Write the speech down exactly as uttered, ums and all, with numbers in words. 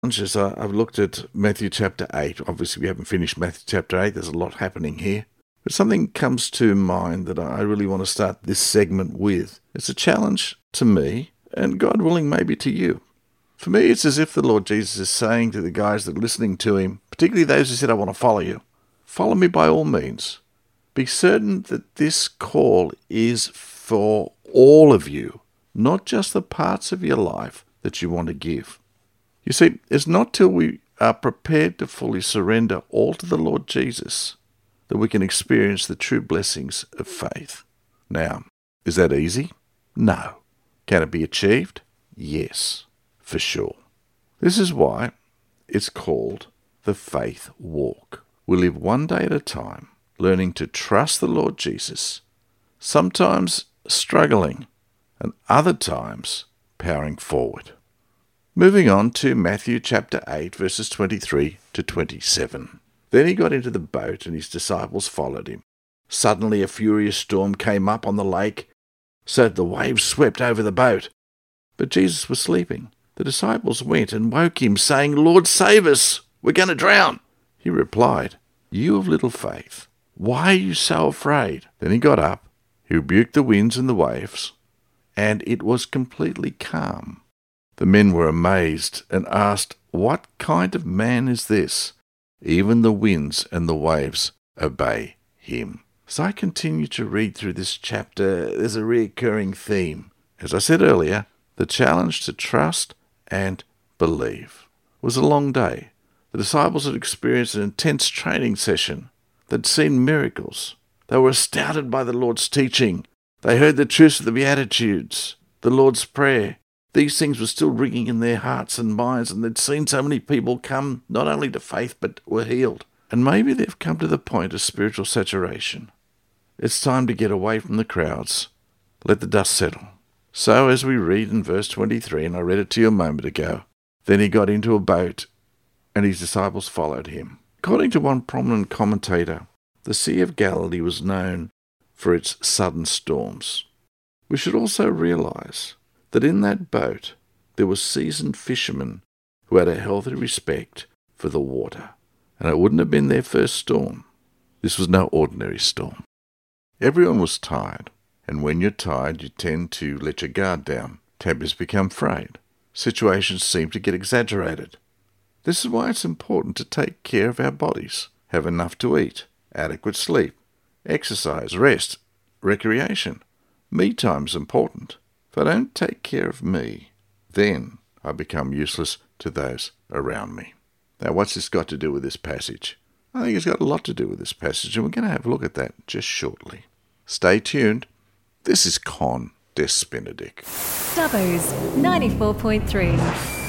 As I- I've looked at Matthew chapter eight, obviously we haven't finished Matthew chapter eight, there's a lot happening here. But something comes to mind that I really want to start this segment with. It's a challenge to me, and God willing, maybe to you. For me, it's as if the Lord Jesus is saying to the guys that are listening to him, particularly those who said, I want to follow you, follow me by all means. Be certain that this call is for all of you, not just the parts of your life that you want to give. You see, it's not till we are prepared to fully surrender all to the Lord Jesus that we can experience the true blessings of faith. Now, is that easy? No. Can it be achieved? Yes, for sure. This is why it's called the faith walk. We live one day at a time, learning to trust the Lord Jesus, sometimes struggling, and other times powering forward. Moving on to Matthew chapter eight, verses twenty-three to twenty-seven. Then he got into the boat, and his disciples followed him. Suddenly a furious storm came up on the lake, so that the waves swept over the boat. But Jesus was sleeping. The disciples went and woke him, saying, Lord, save us! We're going to drown! He replied, You of little faith, why are you so afraid? Then he got up, he rebuked the winds and the waves, and it was completely calm. The men were amazed and asked, What kind of man is this? Even the winds and the waves obey him. As I continue to read through this chapter, there's a recurring theme. As I said earlier, the challenge to trust and believe. It was a long day. The disciples had experienced an intense training session. They'd seen miracles. They were astounded by the Lord's teaching. They heard the truths of the Beatitudes, the Lord's Prayer. These things were still ringing in their hearts and minds, and they'd seen so many people come not only to faith, but were healed. And maybe they've come to the point of spiritual saturation. It's time to get away from the crowds. Let the dust settle. So as we read in verse twenty-three, and I read it to you a moment ago, then he got into a boat, and his disciples followed him. According to one prominent commentator, the Sea of Galilee was known for its sudden storms. We should also realize that in that boat there were seasoned fishermen who had a healthy respect for the water, and it wouldn't have been their first storm. This was no ordinary storm. Everyone was tired, and when you're tired you tend to let your guard down. Tempers become frayed. Situations seem to get exaggerated. This is why it's important to take care of our bodies, have enough to eat, adequate sleep, exercise, rest, recreation. Me time's important. If I don't take care of me, then I become useless to those around me. Now, what's this got to do with this passage? I think it's got a lot to do with this passage, and we're going to have a look at that just shortly. Stay tuned. This is Con Des Benedict. Dubbo's ninety-four point three.